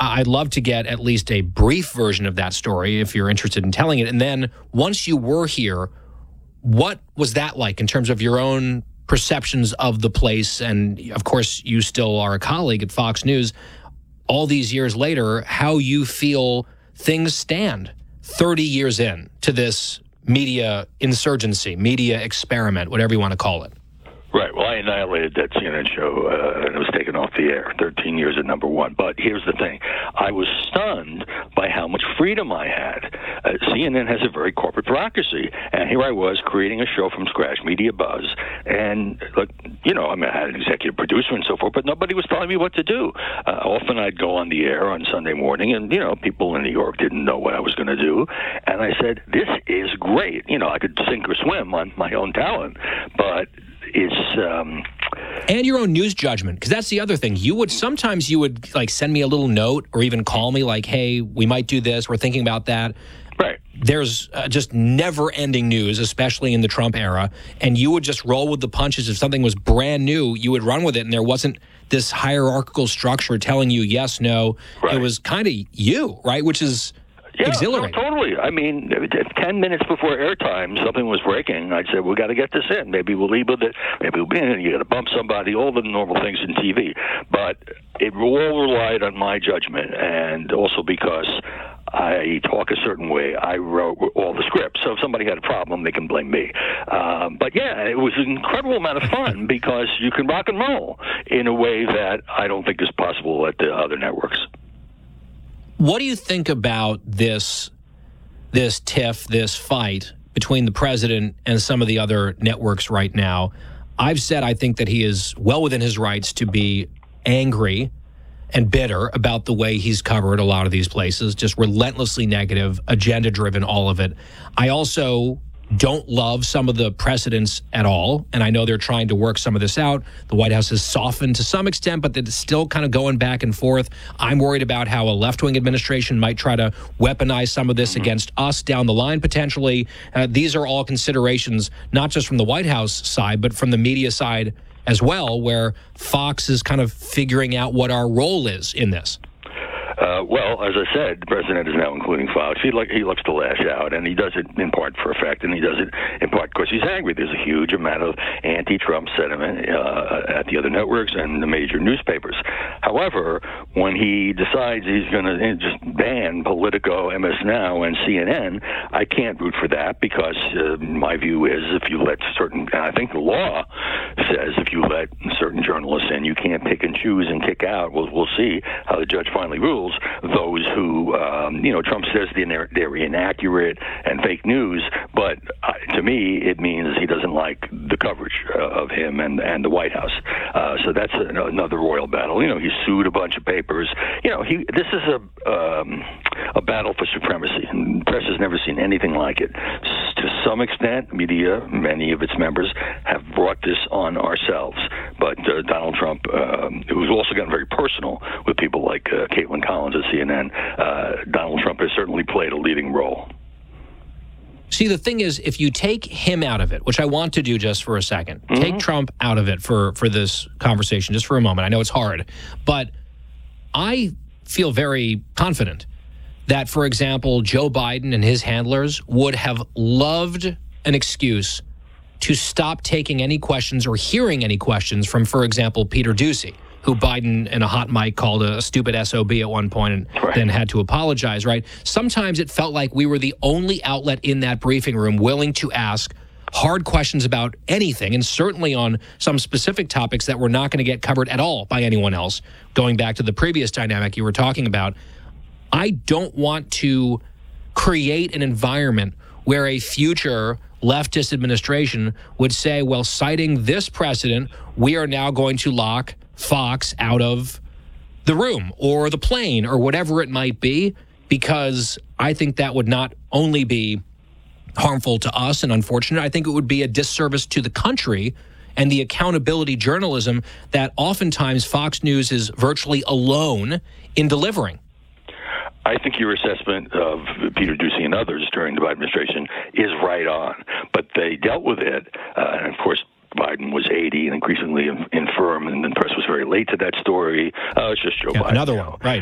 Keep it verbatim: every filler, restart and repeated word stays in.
I'd love to get at least a brief version of that story if you're interested in telling it. And then once you were here, what was that like in terms of your own perceptions of the place? And of course, you still are a colleague at Fox News. All these years later, how you feel things stand thirty years in to this media insurgency, media experiment, whatever you want to call it. Right. Well, I annihilated that C N N show, uh, and it was taken off the air. thirteen years at number one. But here's the thing. I was stunned by how much freedom I had. Uh, C N N has a very corporate bureaucracy. And here I was creating a show from scratch, Media Buzz. And, like, you know, I mean, I had an executive producer and so forth, but nobody was telling me what to do. Uh, often I'd go on the air on Sunday morning, and, you know, people in New York didn't know what I was going to do. And I said, this is great. You know, I could sink or swim on my own talent, but it's um and your own news judgment, because that's the other thing. You would sometimes you would like send me a little note or even call me like, hey, we might do this, we're thinking about that. Right. There's uh, just never-ending news, especially in the Trump era, and you would just roll with the punches. If something was brand new, you would run with it, and there wasn't this hierarchical structure telling you yes, no. Right. It was kind of you, right, which is Yeah, exhilarating. No, totally. I mean, if ten minutes before airtime, something was breaking, I'd say, we got to get this in. Maybe we'll leave with it. Maybe we'll be in. You got to bump somebody, all the normal things in T V. But it all relied on my judgment, and also because I talk a certain way, I wrote all the scripts. So if somebody had a problem, they can blame me. Um, but yeah, it was an incredible amount of fun because you can rock and roll in a way that I don't think is possible at the other networks. What do you think about this this tiff, this fight between the president and some of the other networks right now? I've said I think that he is well within his rights to be angry and bitter about the way he's covered a lot of these places, just relentlessly negative, agenda-driven, all of it. I also don't love some of the precedents at all, and I know they're trying to work some of this out. The White House has softened to some extent, but it's still kind of going back and forth. I'm worried about how a left-wing administration might try to weaponize some of this against us down the line, potentially. Uh, these are all considerations, not just from the White House side, but from the media side as well, where Fox is kind of figuring out what our role is in this. Uh, well, as I said, the president is now including Fox. He, like, he looks to lash out, and he does it in part for effect, and he does it in part because he's angry. There's a huge amount of anti-Trump sentiment uh, at the other networks and the major newspapers. However, when he decides he's going to just ban Politico, M S Now, and C N N, I can't root for that because uh, my view is if you let certain, I think the law says if you let certain journalists in, you can't pick and choose and kick out. We'll, we'll see how the judge finally rules. Those who, um, you know, Trump says they're, they're inaccurate and fake news, but uh, to me, it means he doesn't like the coverage uh, of him and, and the White House. Uh, so that's a, another royal battle. You know, he sued a bunch of papers. You know, he this is a um, a battle for supremacy, and the press has never seen anything like it. To some extent, media, many of its members, have brought this on ourselves. But uh, Donald Trump, um, who's also gotten very personal with people like uh, Caitlin Collins at C N N, uh, Donald Trump has certainly played a leading role. See, the thing is, if you take him out of it, which I want to do just for a second, mm-hmm. take Trump out of it for, for this conversation, just for a moment. I know it's hard, but I feel very confident that, for example, Joe Biden and his handlers would have loved an excuse to stop taking any questions or hearing any questions from, for example, Peter Doocy, who Biden in a hot mic called a stupid S O B at one point and right. then had to apologize, right? Sometimes it felt like we were the only outlet in that briefing room willing to ask hard questions about anything, and certainly on some specific topics that were not going to get covered at all by anyone else. Going back to the previous dynamic you were talking about, I don't want to create an environment where a future leftist administration would say, well, citing this precedent, we are now going to lock Fox out of the room or the plane or whatever it might be, because I think that would not only be harmful to us and unfortunate, I think it would be a disservice to the country and the accountability journalism that oftentimes Fox News is virtually alone in delivering. I think your assessment of Peter Doocy and others during the Biden administration is right on, but they dealt with it, uh, and of course, Biden was eighty and increasingly infirm, and the press was very late to that story. Uh, it's just Joe yeah, Biden. Another one, right.